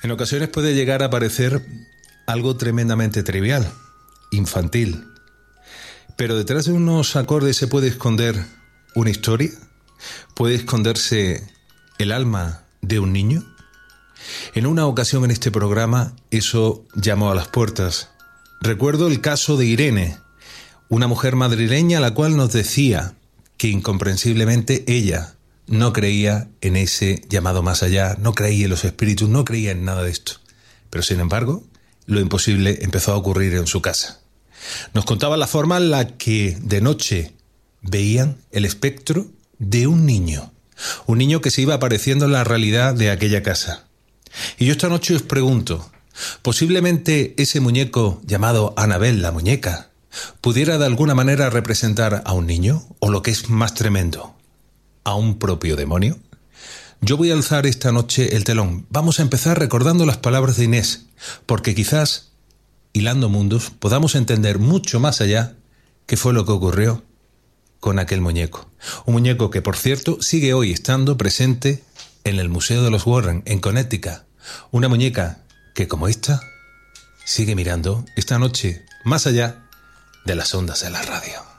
En ocasiones puede llegar a parecer algo tremendamente trivial, infantil. Pero detrás de unos acordes se puede esconder una historia, puede esconderse el alma de un niño. En una ocasión en este programa eso llamó a las puertas. Recuerdo el caso de Irene, una mujer madrileña a la cual nos decía que incomprensiblemente ella no creía en ese llamado más allá, no creía en los espíritus, no creía en nada de esto. Pero sin embargo, lo imposible empezó a ocurrir en su casa. Nos contaba la forma en la que de noche veían el espectro de un niño que se iba apareciendo en la realidad de aquella casa. Y yo esta noche os pregunto, posiblemente ese muñeco llamado Anabel, la muñeca, pudiera de alguna manera representar a un niño, o lo que es más tremendo, a un propio demonio. Yo voy a alzar esta noche el telón. Vamos a empezar recordando las palabras de Inés, porque quizás, hilando mundos, podamos entender mucho más allá qué fue lo que ocurrió con aquel muñeco. Un muñeco que, por cierto, sigue hoy estando presente en el Museo de los Warren, en Connecticut. Una muñeca que, como esta, sigue mirando esta noche más allá de las ondas de la radio.